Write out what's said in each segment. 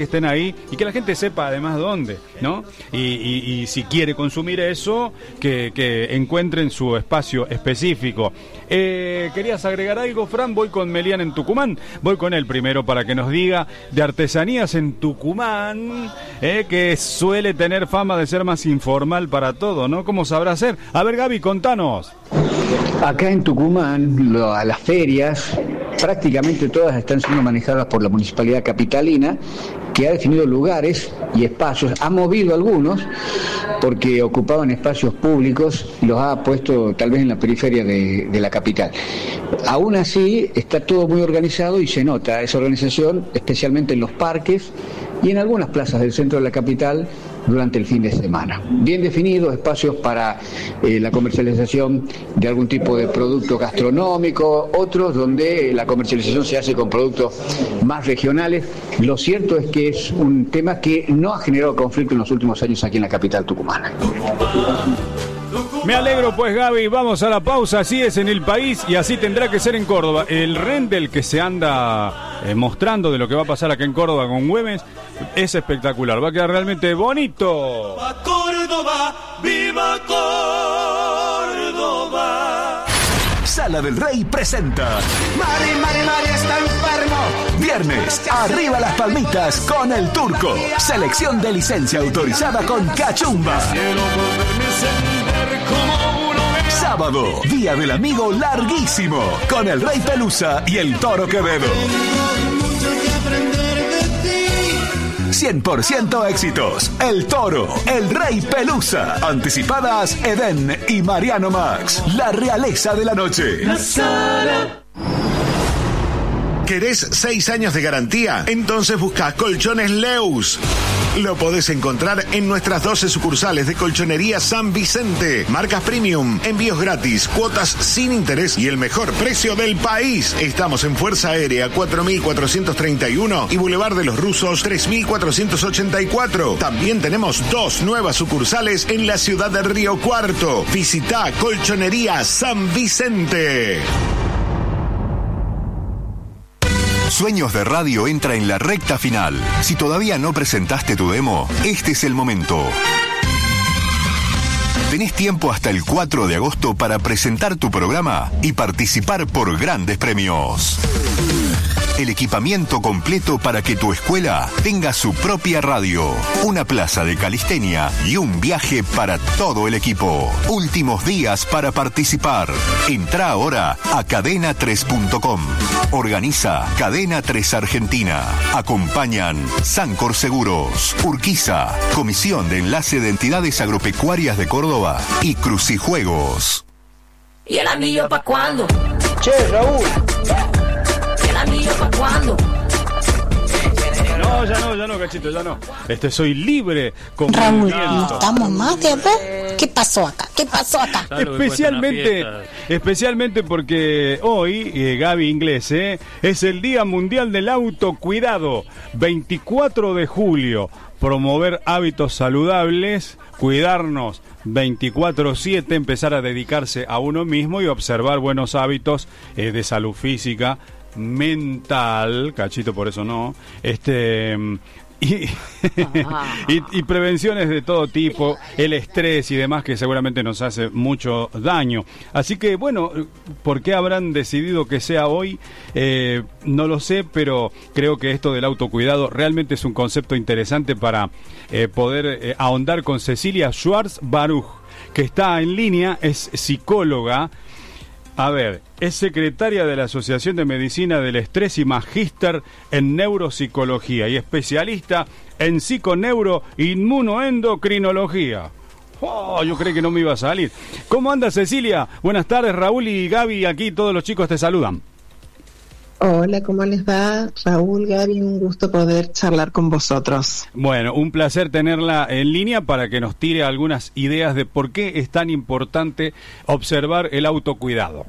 que estén ahí y que la gente sepa además dónde, ¿no? Y si quiere consumir eso, que encuentren su espacio específico. ¿Querías agregar algo, Fran? Voy con Melián en Tucumán. Voy con él primero para que nos diga de artesanías en Tucumán, que suele tener fama de ser más informal para todo, ¿no? ¿Cómo sabrá ser? A ver, Gaby, contanos. Acá en Tucumán, a las ferias, prácticamente todas están siendo manejadas por la Municipalidad Capitalina, que ha definido lugares y espacios, ha movido algunos porque ocupaban espacios públicos y los ha puesto tal vez en la periferia de la capital. Aún así está todo muy organizado y se nota esa organización, especialmente en los parques y en algunas plazas del centro de la capital durante el fin de semana. Bien definidos espacios para la comercialización de algún tipo de producto gastronómico, otros donde la comercialización se hace con productos más regionales. Lo cierto es que es un tema que no ha generado conflicto en los últimos años aquí en la capital tucumana. Me alegro pues, Gaby, vamos a la pausa. Así es en el país y así tendrá que ser en Córdoba. El render que se anda mostrando de lo que va a pasar acá en Córdoba con Güemes es espectacular, va a quedar realmente bonito. ¡Viva Córdoba! ¡Viva Córdoba! Sala del Rey presenta Mari está enfermo. Viernes, arriba las palmitas con el Turco. Selección de licencia autorizada con Cachumba. Sábado, Día del Amigo larguísimo con el Rey Pelusa y el Toro Quevedo. 100% éxitos. El Toro, el Rey Pelusa. Anticipadas Edén y Mariano Max. La realeza de la noche. La Sala. ¿Querés 6 años de garantía? Entonces busca Colchones Leus. Lo podés encontrar en nuestras 12 sucursales de Colchonería San Vicente. Marcas premium, envíos gratis, cuotas sin interés y el mejor precio del país. Estamos en Fuerza Aérea 4431 y Boulevard de los Rusos 3484. También tenemos 2 nuevas sucursales en la ciudad de Río Cuarto. Visita Colchonería San Vicente. Sueños de Radio entra en la recta final. Si todavía no presentaste tu demo, este es el momento. Tenés tiempo hasta el 4 de agosto para presentar tu programa y participar por grandes premios. El equipamiento completo para que tu escuela tenga su propia radio, una plaza de calistenia y un viaje para todo el equipo. Últimos días para participar. Entrá ahora a cadena3.com. Organiza Cadena 3 Argentina. Acompañan Sancor Seguros, Urquiza, Comisión de Enlace de Entidades Agropecuarias de Córdoba y Crucijuegos. ¿Y el anillo pa' cuándo? Che, Raúl. ¿Anillo para cuándo? No, ya no, Cachito, ya no. Soy libre con Raúl, movimiento. ¿no estamos más de ver? ¿Qué pasó acá? Especialmente porque hoy, Gaby Inglés, es el Día Mundial del Autocuidado, 24 de julio. Promover hábitos saludables, cuidarnos 24/7, empezar a dedicarse a uno mismo y observar buenos hábitos de salud física, mental, Cachito, por eso no, y prevenciones de todo tipo, el estrés y demás que seguramente nos hace mucho daño. Así que bueno, ¿por qué habrán decidido que sea hoy? No lo sé, pero creo que esto del autocuidado realmente es un concepto interesante para poder ahondar con Cecilia Schwartz Baruch, que está en línea, es psicóloga. A ver, es secretaria de la Asociación de Medicina del Estrés y magíster en neuropsicología y especialista en psiconeuroinmunoendocrinología. Oh, yo creí que no me iba a salir. ¿Cómo anda, Cecilia? Buenas tardes, Raúl y Gaby, aquí todos los chicos te saludan. Hola, ¿cómo les va? Raúl, Gaby, un gusto poder charlar con vosotros. Bueno, un placer tenerla en línea para que nos tire algunas ideas de por qué es tan importante observar el autocuidado.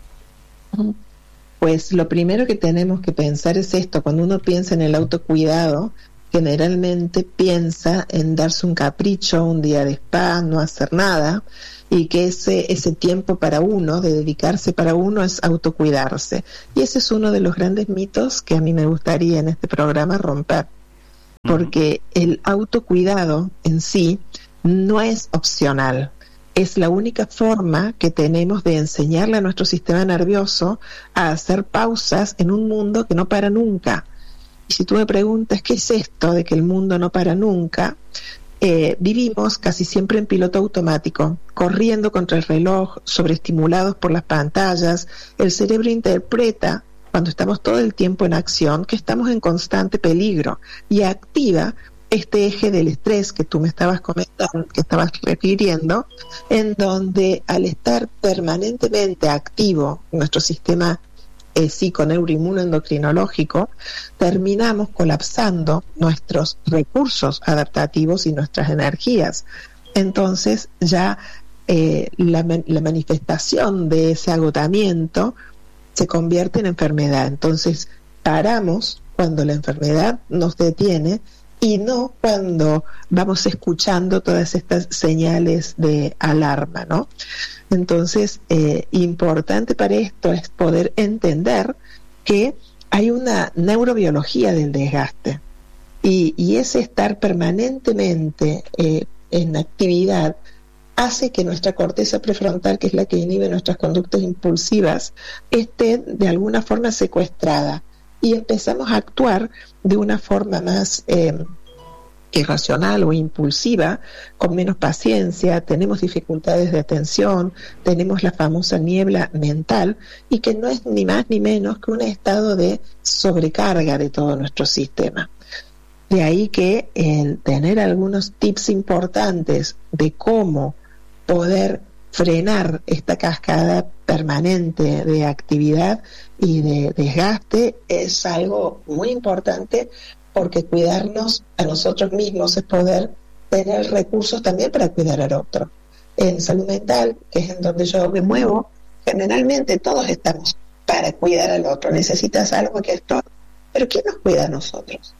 Pues lo primero que tenemos que pensar es esto: cuando uno piensa en el autocuidado, generalmente piensa en darse un capricho, un día de spa, no hacer nada, y que ese tiempo para uno, de dedicarse para uno, es autocuidarse. Y ese es uno de los grandes mitos que a mí me gustaría en este programa romper. porque el autocuidado en sí no es opcional. Es la única forma que tenemos de enseñarle a nuestro sistema nervioso a hacer pausas en un mundo que no para nunca. Y si tú me preguntas qué es esto de que el mundo no para nunca, vivimos casi siempre en piloto automático, corriendo contra el reloj, sobreestimulados por las pantallas. El cerebro interpreta, cuando estamos todo el tiempo en acción, que estamos en constante peligro y activa este eje del estrés que tú me estabas comentando, que estabas refiriendo, en donde al estar permanentemente activo nuestro sistema psiconeuroinmunoendocrinológico, terminamos colapsando nuestros recursos adaptativos y nuestras energías. Entonces ya la manifestación de ese agotamiento se convierte en enfermedad. Entonces paramos cuando la enfermedad nos detiene y no cuando vamos escuchando todas estas señales de alarma, ¿no? Entonces, importante para esto es poder entender que hay una neurobiología del desgaste y ese estar permanentemente en actividad hace que nuestra corteza prefrontal, que es la que inhibe nuestras conductas impulsivas, esté de alguna forma secuestrada y empezamos a actuar de una forma más irracional o impulsiva, con menos paciencia, tenemos dificultades de atención, tenemos la famosa niebla mental, y que no es ni más ni menos que un estado de sobrecarga de todo nuestro sistema. De ahí que el tener algunos tips importantes de cómo poder frenar esta cascada permanente de actividad y de desgaste es algo muy importante, porque cuidarnos a nosotros mismos es poder tener recursos también para cuidar al otro. En salud mental, que es en donde yo me muevo, generalmente todos estamos para cuidar al otro. Necesitas algo que esto, pero ¿quién nos cuida a nosotros?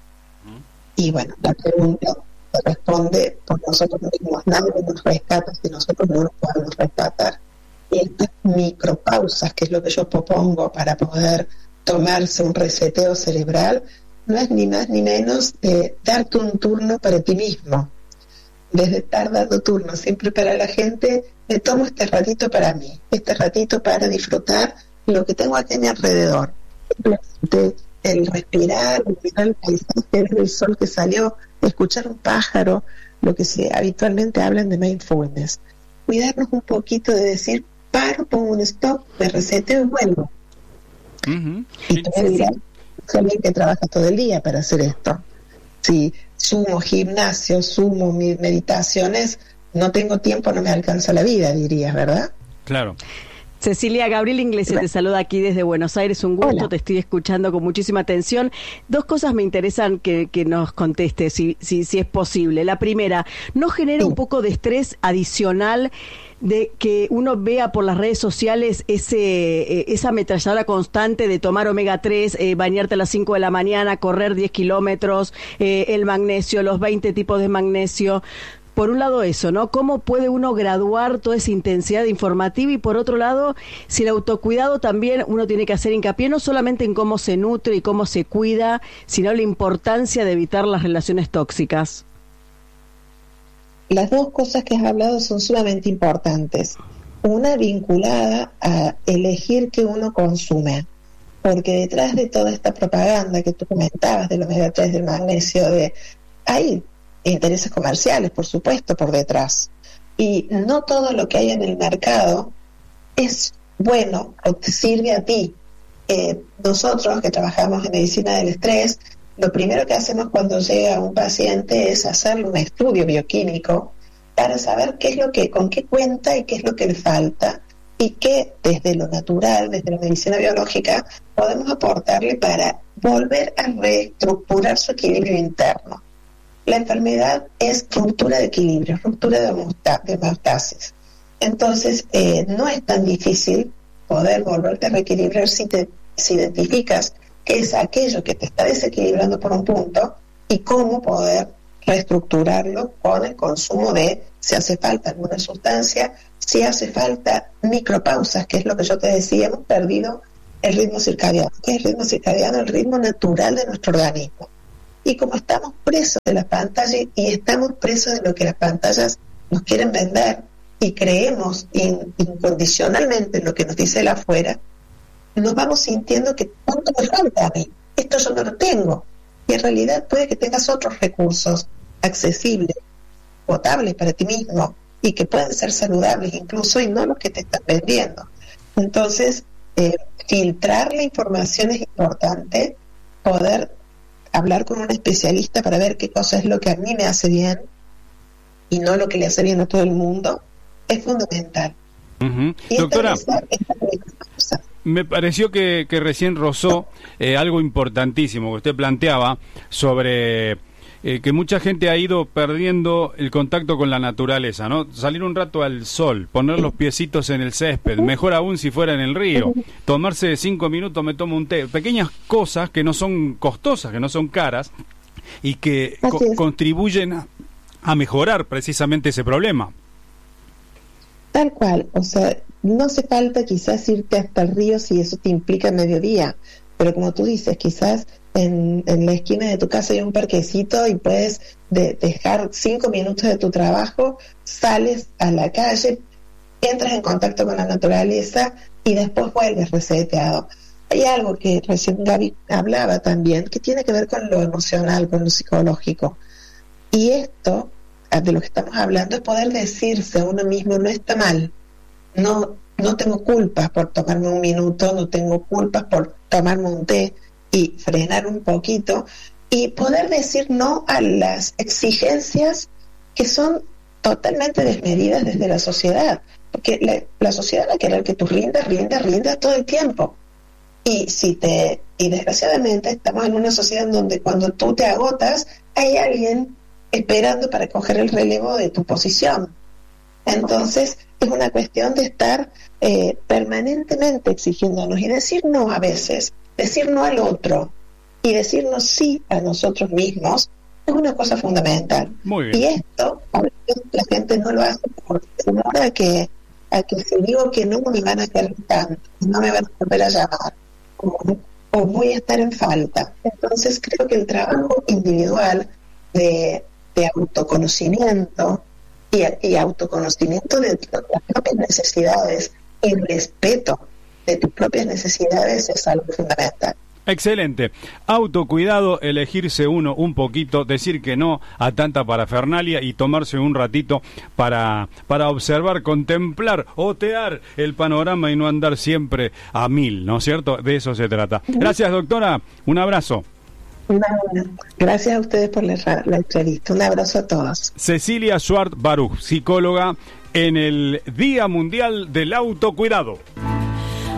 Y bueno, la pregunta responde por nosotros mismos. Nadie nos rescata si nosotros no nos podemos rescatar. Y estas micropausas, que es lo que yo propongo para poder tomarse un reseteo cerebral, no es ni más ni menos de darte un turno para ti mismo. Desde estar dando turnos siempre para la gente, me tomo este ratito para mí, este ratito para disfrutar lo que tengo aquí a mi alrededor. Simplemente el respirar, mirar el paisaje, ver el sol que salió, escuchar un pájaro, lo que habitualmente hablan de mindfulness. Cuidarnos un poquito de decir, paro, pongo un stop, me reseteo y vuelvo. Y tú me dirás, alguien que trabaja todo el día para hacer esto. Si sumo gimnasio, sumo mis meditaciones, no tengo tiempo, no me alcanza la vida, dirías, ¿verdad? Claro. Cecilia, Gabriel Inglese te saluda aquí desde Buenos Aires, un gusto. Hola. Te estoy escuchando con muchísima atención. Dos cosas me interesan que nos contestes, si es posible. La primera, ¿no genera un poco de estrés adicional de que uno vea por las redes sociales esa ametralladora constante de tomar omega 3, bañarte a las 5 de la mañana, correr 10 kilómetros, el magnesio, los 20 tipos de magnesio? Por un lado eso, ¿no? ¿Cómo puede uno graduar toda esa intensidad informativa? Y por otro lado, si el autocuidado también uno tiene que hacer hincapié no solamente en cómo se nutre y cómo se cuida, sino la importancia de evitar las relaciones tóxicas. Las dos cosas que has hablado son sumamente importantes. Una vinculada a elegir qué uno consume, porque detrás de toda esta propaganda que tú comentabas del omega 3, del magnesio, hay intereses comerciales, por supuesto, por detrás. Y no todo lo que hay en el mercado es bueno o te sirve a ti. Nosotros que trabajamos en medicina del estrés, lo primero que hacemos cuando llega un paciente es hacerle un estudio bioquímico para saber con qué cuenta y qué es lo que le falta, y qué desde lo natural, desde la medicina biológica, podemos aportarle para volver a reestructurar su equilibrio interno. La enfermedad es ruptura de equilibrio, ruptura de homeostasis. Entonces, no es tan difícil poder volverte a reequilibrar si identificas qué es aquello que te está desequilibrando por un punto y cómo poder reestructurarlo con el consumo de, si hace falta alguna sustancia, si hace falta micropausas, que es lo que yo te decía, hemos perdido el ritmo circadiano. ¿Qué es el ritmo circadiano? El ritmo natural de nuestro organismo. Y como estamos presos de las pantallas y estamos presos de lo que las pantallas nos quieren vender y creemos incondicionalmente en lo que nos dice el afuera, nos vamos sintiendo que ¿cuánto me falta a mí? Esto yo no lo tengo. Y en realidad puede que tengas otros recursos accesibles, potables para ti mismo y que pueden ser saludables incluso y no los que te están vendiendo. Entonces, filtrar la información es importante, poder hablar con un especialista para ver qué cosa es lo que a mí me hace bien y no lo que le hace bien a todo el mundo, es fundamental. Y doctora, me pareció que recién rozó algo importantísimo que usted planteaba sobre que mucha gente ha ido perdiendo el contacto con la naturaleza, ¿no? Salir un rato al sol, poner los piecitos en el césped, mejor aún si fuera en el río, tomarse 5 minutos, me tomo un té, pequeñas cosas que no son costosas, que no son caras y que contribuyen a mejorar precisamente ese problema. Tal cual, o sea, no hace falta quizás irte hasta el río si eso te implica mediodía, pero como tú dices, quizás en la esquina de tu casa hay un parquecito y puedes dejar 5 minutos de tu trabajo, sales a la calle, entras en contacto con la naturaleza y después vuelves reseteado. Hay algo que recién Gaby hablaba también, que tiene que ver con lo emocional, con lo psicológico. Y esto, de lo que estamos hablando, es poder decirse a uno mismo, no está mal, no tengo culpas por tomarme un minuto, no tengo culpas por tomarme un té y frenar un poquito y poder decir no a las exigencias que son totalmente desmedidas desde la sociedad, porque la sociedad va a querer que tú rindas todo el tiempo y desgraciadamente estamos en una sociedad en donde cuando tú te agotas hay alguien esperando para coger el relevo de tu posición. Entonces es una cuestión de estar permanentemente exigiéndonos y decir no a veces, decir no al otro y decirnos sí a nosotros mismos es una cosa fundamental. Muy bien. Y esto a veces la gente no lo hace por temor a que si digo que no me van a querer tanto, no me van a volver a llamar o voy a estar en falta. Entonces creo que el trabajo individual de autoconocimiento y autoconocimiento de las propias necesidades y respeto de tus propias necesidades es algo fundamental. Excelente. Autocuidado, elegirse uno un poquito, decir que no a tanta parafernalia y tomarse un ratito para observar, contemplar, otear el panorama y no andar siempre a 1000, ¿no es cierto? De eso se trata. Gracias, doctora. Un abrazo. Gracias a ustedes por la entrevista. Un abrazo a todos. Cecilia Schwartz Baruch, psicóloga en el Día Mundial del Autocuidado.